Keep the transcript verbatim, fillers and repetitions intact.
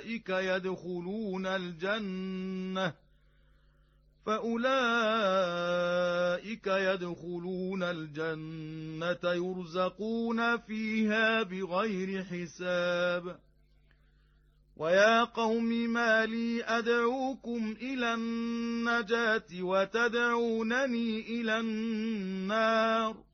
فأولئك يدخلون الجنة فأولئك يدخلون الجنة يرزقون فيها بغير حساب ويا قوم ما لي أدعوكم إلى النجاة وتدعونني إلى النار